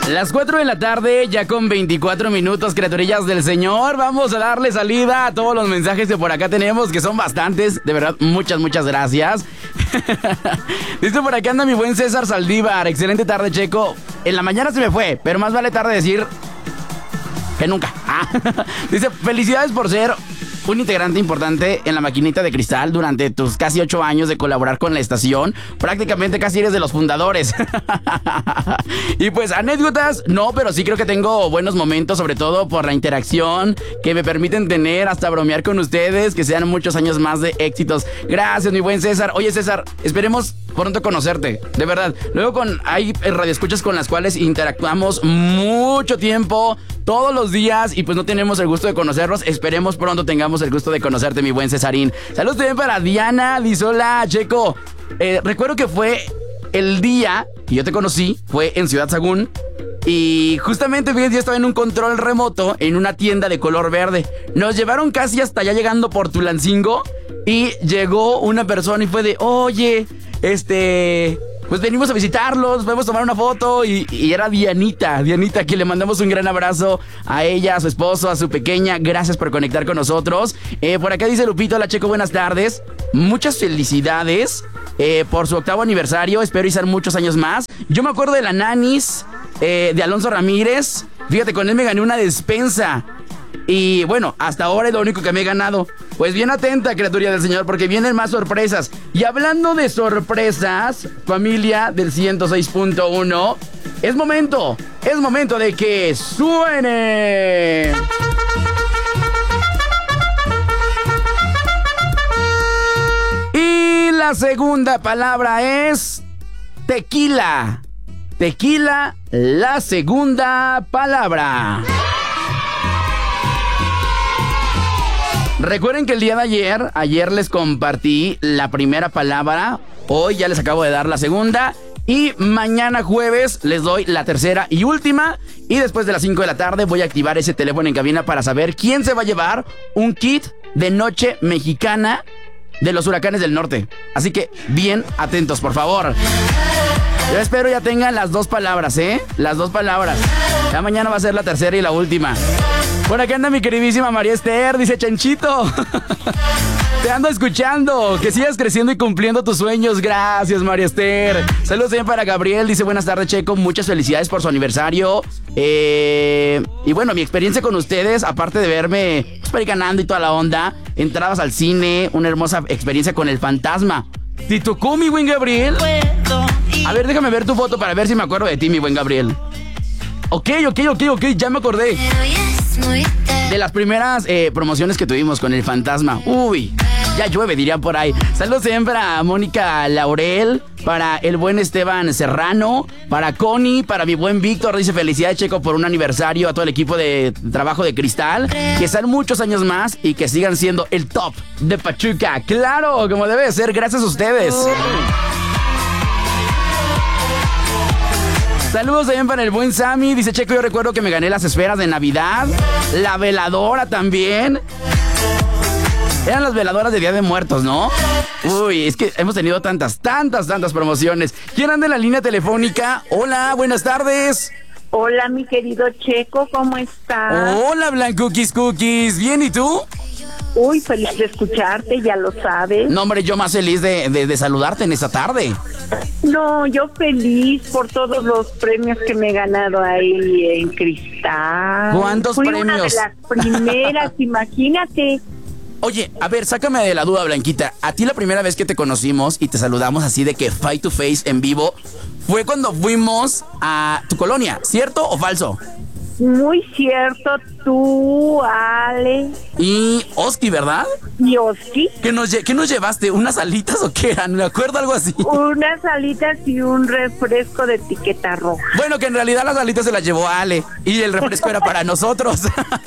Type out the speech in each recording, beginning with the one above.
Las 4 de la tarde, ya con 24 minutos, criaturillas del Señor. Vamos a darle salida a todos los mensajes que por acá tenemos, que son bastantes. De verdad, muchas gracias. Dice por acá anda mi buen César Saldívar. Excelente tarde, Checo. En la mañana se me fue, pero más vale tarde decir que nunca. Dice, felicidades por ser un integrante importante en la maquinita de cristal durante tus casi 8 años de colaborar con la estación. Prácticamente casi eres de los fundadores. Y pues anécdotas, no, pero sí creo que tengo buenos momentos, sobre todo por la interacción que me permiten tener, hasta bromear con ustedes, que sean muchos años más de éxitos. Gracias, mi buen César. Oye, César, esperemos pronto conocerte, de verdad. Luego hay radioescuchas con las cuales interactuamos mucho tiempo, todos los días, y pues no tenemos el gusto de conocerlos. Esperemos pronto tengamos el gusto de conocerte, mi buen Cesarín. Saludos también para Diana. Dice, hola, Checo. Recuerdo que fue el día que yo te conocí, fue en Ciudad Sagún. Y justamente, fíjense, yo estaba en un control remoto en una tienda de color verde. Nos llevaron casi hasta allá llegando por Tulancingo. Y llegó una persona y fue de, oye, pues venimos a visitarlos, podemos tomar una foto. Y era Dianita, que le mandamos un gran abrazo a ella, a su esposo, a su pequeña. Gracias por conectar con nosotros. Por acá dice Lupito, hola Checo, buenas tardes. Muchas felicidades por su 8º aniversario. Espero sean muchos años más. Yo me acuerdo de la Nanis, de Alonso Ramírez. Fíjate, con él me gané una despensa. Y bueno, hasta ahora es lo único que me he ganado. Pues bien atenta, criatura del Señor, porque vienen más sorpresas. Y hablando de sorpresas, familia del 106.1, es momento de que suene. Y la segunda palabra es tequila. Tequila, la segunda palabra. Recuerden que el día de ayer les compartí la primera palabra. Hoy ya les acabo de dar la segunda. Y mañana jueves les doy la tercera y última. Y después de las 5 de la tarde voy a activar ese teléfono en cabina para saber quién se va a llevar un kit de noche mexicana de los Huracanes del Norte. Así que bien atentos, por favor. Yo espero ya tengan las 2 palabras, las 2 palabras. Ya mañana va a ser la tercera y la última. Por acá anda mi queridísima María Esther. Dice, Chanchito, te ando escuchando. Que sigas creciendo y cumpliendo tus sueños. Gracias, María Esther. Saludos también para Gabriel. Dice, buenas tardes, Checo. Muchas felicidades por su aniversario. Y bueno, mi experiencia con ustedes, aparte de verme ganando y toda la onda, entrabas al cine, una hermosa experiencia con El Fantasma. ¿Te tocó, mi buen Gabriel? A ver, déjame ver tu foto para ver si me acuerdo de ti, mi buen Gabriel. Ok, ya me acordé de las primeras promociones que tuvimos con El Fantasma. Uy, ya llueve, dirían por ahí. Saludos también para Mónica Laurel, para el buen Esteban Serrano, para Connie, para mi buen Víctor. Dice, felicidades, Checo, por un aniversario, a todo el equipo de trabajo de Cristal. Que sean muchos años más y que sigan siendo el top de Pachuca. Claro, como debe ser, gracias a ustedes. Saludos también para el buen Sammy. Dice, Checo, yo recuerdo que me gané las esferas de Navidad. La veladora también. Eran las veladoras de Día de Muertos, ¿no? Uy, es que hemos tenido tantas promociones. ¿Quién anda en la línea telefónica? Hola, buenas tardes. Hola, mi querido Checo, ¿cómo estás? Hola, Blancuquis Cookies. ¿Bien, y tú? Uy, feliz de escucharte, ya lo sabes. No, hombre, yo más feliz de saludarte en esta tarde. No, yo feliz por todos los premios que me he ganado ahí en Cristal. ¿Cuántos premios? Una de las primeras, imagínate. Oye, a ver, sácame de la duda, Blanquita. A ti la primera vez que te conocimos y te saludamos así de que face to face en vivo fue cuando fuimos a tu colonia, ¿cierto o falso? Muy cierto, tú, Ale. Y Oski, ¿verdad? ¿Y Oski? ¿Qué nos llevaste? ¿Unas alitas o qué eran? Me acuerdo algo así. Unas alitas y un refresco de etiqueta roja. Bueno, que en realidad las alitas se las llevó Ale y el refresco era para nosotros.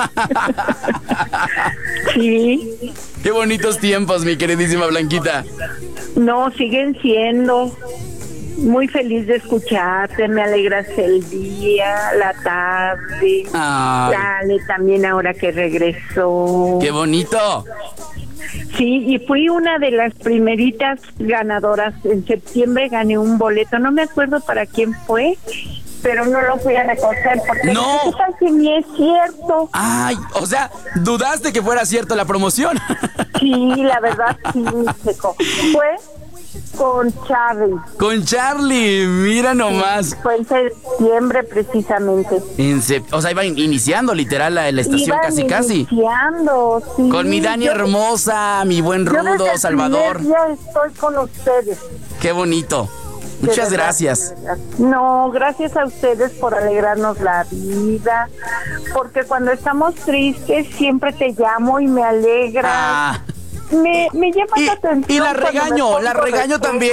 Sí. Qué bonitos tiempos, mi queridísima Blanquita. No, siguen siendo. Muy feliz de escucharte, me alegras el día, la tarde. Dale, también ahora que regresó. ¡Qué bonito! Sí, y fui una de las primeritas ganadoras. En septiembre gané un boleto, no me acuerdo para quién fue, pero no lo fui a recoger porque no. ¿qué tal que ni es cierto? Ay, o sea, dudaste que fuera cierto la promoción. Sí, la verdad sí, Checo. Fue con Charlie. Con Charlie, mira nomás. Fue en septiembre precisamente. O sea, iba iniciando literal la estación casi. Iniciando, sí. Con mi Dani hermosa, mi buen Rudo, desde Salvador. El primer día estoy con ustedes. Qué bonito. Muchas gracias. No, gracias a ustedes por alegrarnos la vida, porque cuando estamos tristes siempre te llamo y me alegra. Me llama la atención. Y la regaño también.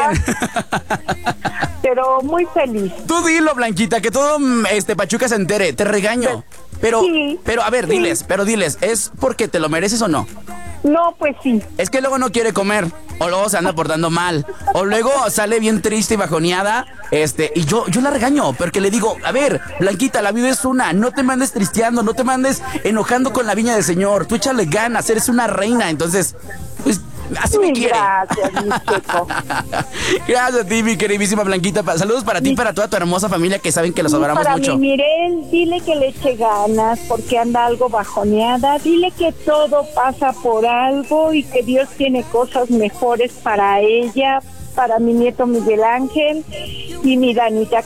Pero muy feliz. Tú dilo, Blanquita, que todo Pachuca se entere. Te regaño. Pero a ver, diles, ¿es porque te lo mereces o no? No, pues sí. Es que luego no quiere comer, o luego se anda portando mal, o luego sale bien triste y bajoneada, y yo la regaño, porque le digo, a ver, Blanquita, la vida es una, no te mandes tristeando, no te mandes enojando con la viña del Señor, tú échale ganas, eres una reina, entonces, pues, así me quiere. Gracias, mi Checo. Gracias a ti, mi queridísima Blanquita. Saludos para ti y para toda tu hermosa familia que saben que los adoramos mucho. Para mi Mirel, dile que le eche ganas porque anda algo bajoneada. Dile que todo pasa por algo y que Dios tiene cosas mejores para ella, para mi nieto Miguel Ángel y mi Danita